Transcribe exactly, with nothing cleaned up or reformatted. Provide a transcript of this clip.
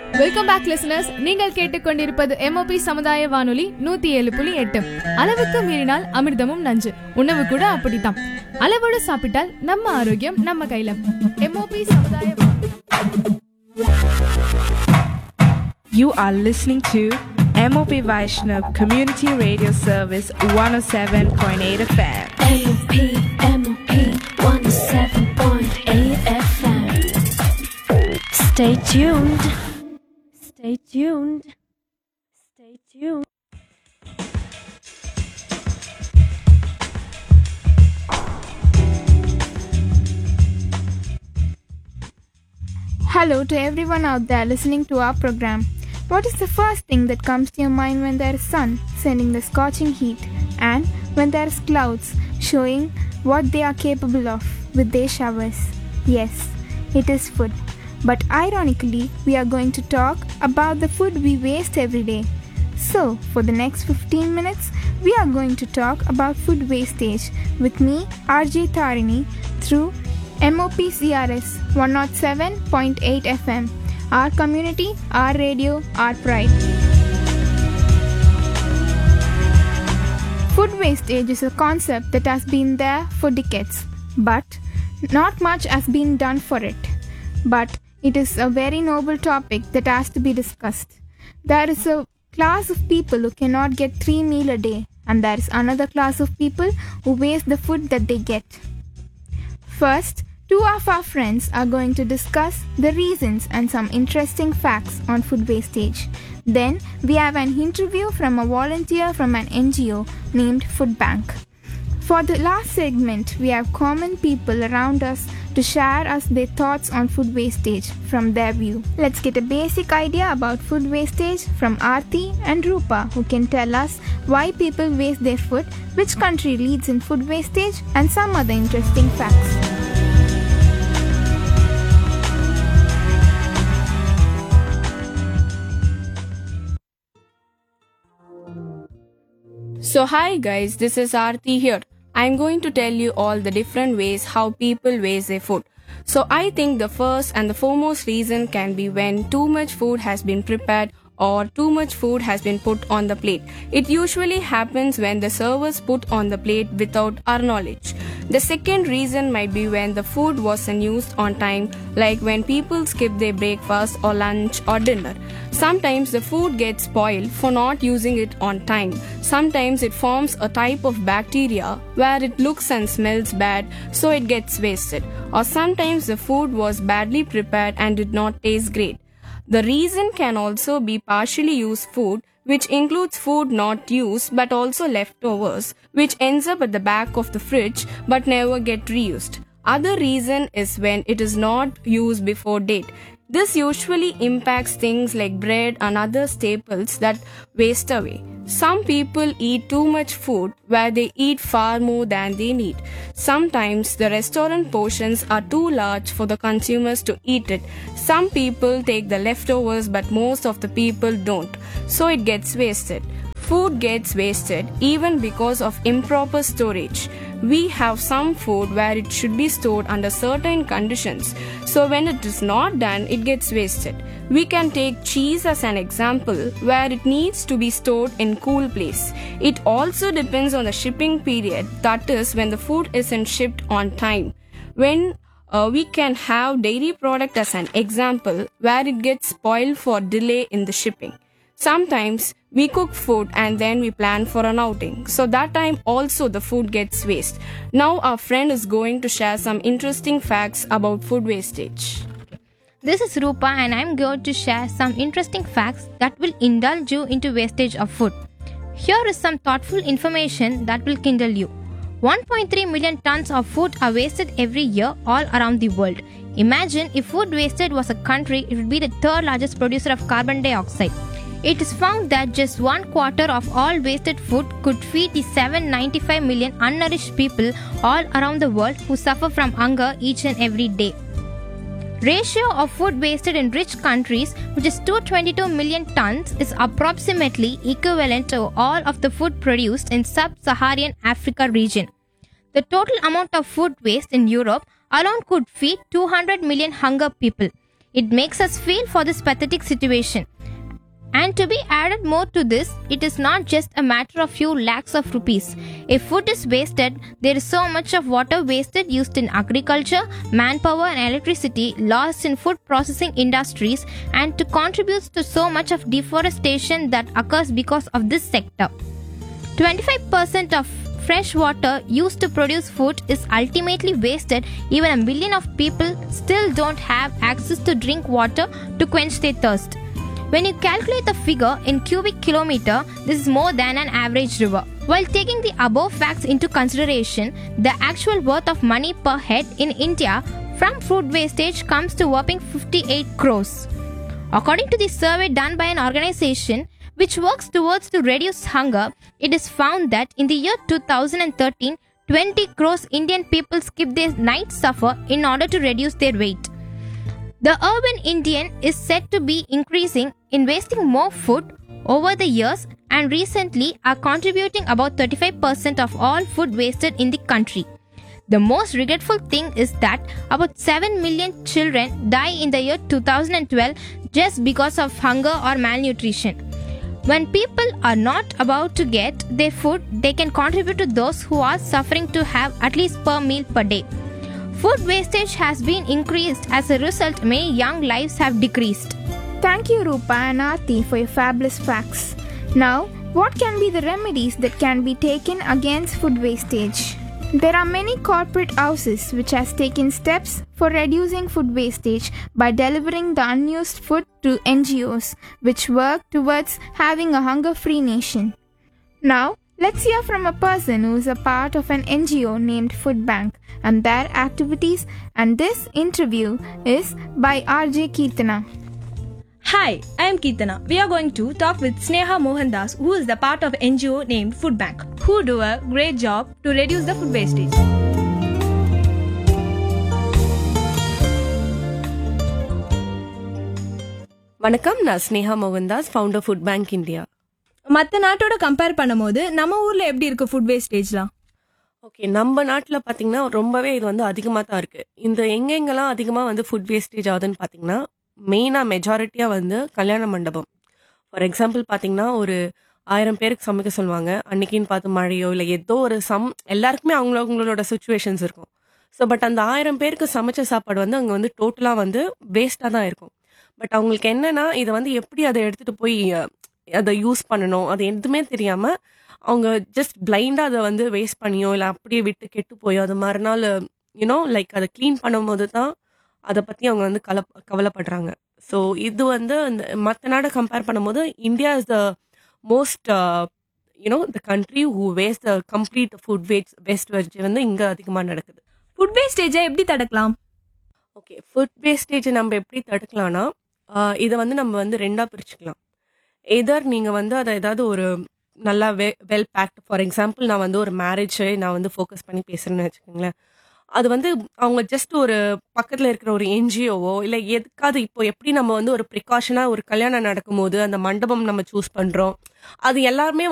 Welcome back listeners. நீங்கள் கேட்டுக்கொண்டிருப்பது MOP சமுதாய வானொலி நூத்தி ஏழு புள்ளி எட்டு. அளவுக்கு மீறினால் அமிர்தமும் நஞ்சு. உணவு கூட அப்படித்தான். அளவோடு சாப்பிட்டால் நம்ம ஆரோக்கியம் நம்ம கையில. எம்ஓபி சமுதாய You are listening to M O P Vaishnav Community Radio Service one oh seven point eight F M. M O P, M O P one oh seven point eight F M. Stay tuned. Stay tuned. Stay tuned. Hello to everyone out there listening to our program. What is the first thing that comes to your mind when there is sun sending the scorching heat, and when there is clouds showing what they are capable of with their showers? Yes, it is food. But ironically, we are going to talk about the food we waste every day. So, for the next fifteen minutes, we are going to talk about food wastage with me, R J Tarini, through M O P C R S one oh seven point eight F M. Our community, our radio, our pride. Food wastage is a concept that has been there for decades, but not much has been done for it. But it is a very noble topic that has to be discussed. There is a class of people who cannot get three meals a day, and there is another class of people who waste the food that they get. First, two of our friends are going to discuss the reasons and some interesting facts on food wastage. Then, we have an interview from a volunteer from an N G O named Food Bank. For the last segment, we have common people around us to share us their thoughts on food wastage from their view. Let's get a basic idea about food wastage from Aarti and Rupa, who can tell us why people waste their food, which country leads in food wastage, and some other interesting facts. So hi guys, this is Aarti here. I'm going to tell you all the different ways how people waste their food. So I think the first and the foremost reason can be when too much food has been prepared or too much food has been put on the plate. It usually happens when the servers put on the plate without our knowledge. The second reason might be when the food wasn't used on time, like when people skip their breakfast or lunch or dinner. Sometimes the food gets spoiled for not using it on time. Sometimes it forms a type of bacteria where it looks and smells bad, so it gets wasted. Or sometimes the food was badly prepared and did not taste great. The reason can also be partially used food, which includes food not used but also leftovers, which ends up at the back of the fridge but never get reused. Other reason is when it is not used before date. This usually impacts things like bread and other staples that waste away. Some people eat too much food where they eat far more than they need. Sometimes the restaurant portions are too large for the consumers to eat it. Some people take the leftovers but most of the people don't, so it gets wasted. Food gets wasted even because of improper storage. We have some food where it should be stored under certain conditions, so when it is not done, it gets wasted. We can take cheese as an example, where it needs to be stored in cool place. It also depends on the shipping period, that is when the food isn't shipped on time. When uh, we can have dairy product as an example, where it gets spoiled for delay in the shipping. Sometimes we cook food and then we plan for an outing, so that time also the food gets waste. Now our friend is going to share some interesting facts about food wastage. This is Rupa and I'm going to share some interesting facts that will indulge you into wastage of food. Here is some thoughtful information that will kindle you. one point three million tons of food are wasted every year all around the world. Imagine if food wasted was a country, it would be the third largest producer of carbon dioxide. It is found that just one quarter of all wasted food could feed the seven hundred ninety-five million unnourished people all around the world who suffer from hunger each and every day. Ratio of food wasted in rich countries, which is two hundred twenty-two million tons, is approximately equivalent to all of the food produced in sub-Saharan Africa region. The total amount of food waste in Europe alone could feed two hundred million hunger people. It makes us feel for this pathetic situation. And to be added more to this, it is not just a matter of few lakhs of rupees. If food is wasted, there is so much of water wasted used in agriculture, manpower and electricity lost in food processing industries, and to contributes to so much of deforestation that occurs because of this sector. twenty-five percent of fresh water used to produce food is ultimately wasted. Even a million of people still don't have access to drink water to quench their thirst. When you calculate the figure in cubic kilometer, this is more than an average river. While taking the above facts into consideration, the actual worth of money per head in India from food wastage comes to whopping fifty-eight crores. According to the survey done by an organization which works towards to reduce hunger, it is found that in the year two thousand thirteen, twenty crores Indian people skip their night supper in order to reduce their weight. The urban Indian is said to be increasing in wasting more food over the years and recently are contributing about thirty-five percent of all food wasted in the country. The most regretful thing is that about seven million children die in the year two thousand twelve just because of hunger or malnutrition. When people are not about to get their food, they can contribute to those who are suffering to have at least per meal per day. Food wastage has been increased. As a result, many young lives have decreased. Thank you, Rupa and Aarti, for your fabulous facts. Now, what can be the remedies that can be taken against food wastage? There are many corporate houses which has taken steps for reducing food wastage by delivering the unused food to N G Os, which work towards having a hunger-free nation. Now, let's hear from a person who is a part of an N G O named Food Bank and their activities, and this interview is by R J Keertana. Hi, I am Keertana. We are going to talk with Sneha Mohandas, who is the part of N G O named Food Bank, who do a great job to reduce the food wastage. வணக்கம், நான் Sneha Mohandas, founder food bank India. மற்ற நாட்டோட compare பண்ணும்போது நம்ம ஊர்ல எப்படி இருக்கு food வேஸ்டேஜ்லாம்? Okay, நம்ம நாட்டில் பார்த்தீங்கன்னா ரொம்பவே இது வந்து அதிகமாக தான் இருக்குது. இந்த எங்கெங்கெல்லாம் அதிகமாக வந்து ஃபுட் வேஸ்டேஜ் ஆகுதுன்னு பார்த்தீங்கன்னா, மெயினாக மெஜாரிட்டியாக வந்து கல்யாண மண்டபம். ஃபார் எக்ஸாம்பிள் பார்த்தீங்கன்னா, ஒரு ஆயிரம் பேருக்கு சமைக்க சொல்லுவாங்க. அன்னைக்குன்னு பார்த்து மழையோ இல்லை ஏதோ ஒரு சம் எல்லாருக்குமே அவங்கள அவங்களோட சுச்சுவேஷன்ஸ் இருக்கும். ஸோ பட் அந்த ஆயிரம் பேருக்கு சமைச்ச சாப்பாடு வந்து அங்கே வந்து டோட்டலாக வந்து வேஸ்ட்டாக தான் இருக்கும். பட் அவங்களுக்கு என்னன்னா, இதை வந்து எப்படி அதை எடுத்துகிட்டு போய் அதை யூஸ் பண்ணணும், அது எதுவுமே தெரியாமல் அவங்க ஜஸ்ட் பிளைண்டாக அதை வந்து வேஸ்ட் பண்ணியோ இல்லை அப்படியே விட்டு கெட்டு போயோ அது மறுநாள் யூனோ லைக் அதை க்ளீன் பண்ணும்போது தான் அதை பற்றி அவங்க வந்து கல கவலைப்படுறாங்க. ஸோ இது வந்து அந்த மற்ற நாடை கம்பேர் பண்ணும்போது India is the most you know the country who waste the complete food waste wastage வந்து இங்கே அதிகமாக நடக்குது. ஃபுட் வேஸ்டேஜை எப்படி தடுக்கலாம்? ஓகே, ஃபுட் வேஸ்டேஜை நம்ம எப்படி தடுக்கலாம்னா, இதை வந்து நம்ம வந்து ரெண்டாக பிரிச்சுக்கலாம். எதர் நீங்கள் வந்து அதை ஏதாவது ஒரு நல்லா வெ வெல் பேக்ட், ஃபார் எக்ஸாம்பிள் நான் வந்து ஒரு மேரேஜை நான் வந்து ஃபோக்கஸ் பண்ணி பேசுகிறேன்னு வச்சுக்கோங்களேன். அது வந்து அவங்க ஜஸ்ட் ஒரு பக்கத்தில் இருக்கிற ஒரு என்ஜிஓவோ இல்லை எதுக்காவது இப்போ எப்படி நம்ம வந்து ஒரு ப்ரிகாஷனாக ஒரு கல்யாணம் நடக்கும்போது அந்த மண்டபம் நம்ம சூஸ் பண்ணுறோம், அது எல்லாருமே